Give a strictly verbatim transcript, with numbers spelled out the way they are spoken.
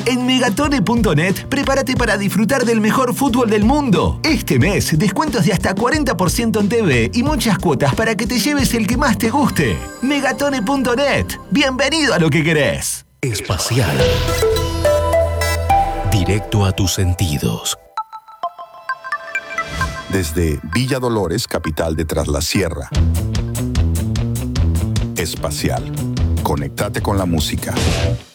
En megatone punto net, prepárate para disfrutar del mejor fútbol del mundo. Este mes, descuentos de hasta cuarenta por ciento en T V y muchas cuotas para que te lleves el que más te guste. megatone punto net. Bienvenido a lo que querés. Espacial. Directo a tus sentidos. Desde Villa Dolores, capital de Tras la Sierra. Espacial. Conéctate con la música.